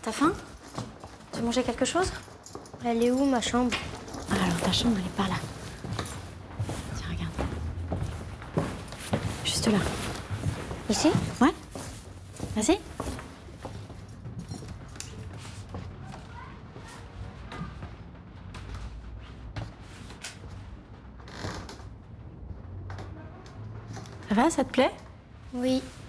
T'as faim? Tu veux manger quelque chose? Elle est où, ma chambre? Ah, alors, ta chambre, elle est par là. Tiens, regarde. Juste là. Ici? Ouais. Vas-y. Ça va, ça te plaît? Oui.